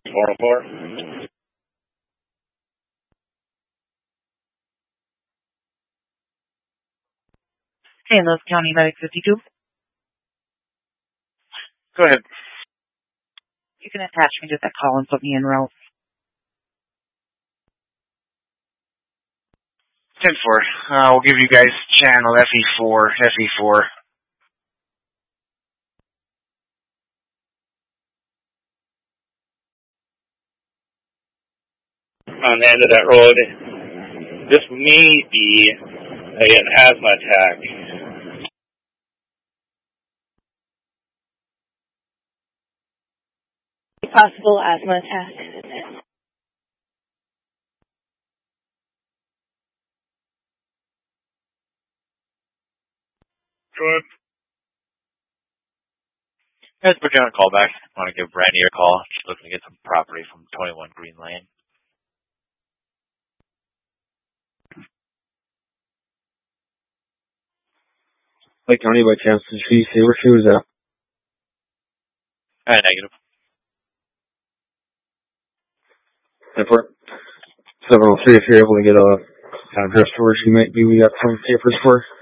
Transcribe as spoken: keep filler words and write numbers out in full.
four oh four. Saint Louis County Medic fifty-two. Go ahead. You can attach me to that call and put me en route. ten four. Uh, we'll give you guys channel F E four, F E four. On the end of that road, this may be a, an asthma attack. Possible asthma attack. Go ahead. Guys, put you on a call back. I want to give Brandy a call. She's looking to get some property from twenty-one Green Lane. Lake County by chance, did she see where she was at? Uh, negative. ten four. seven oh three, if you're able to get a address to where she might be, we got some papers for her.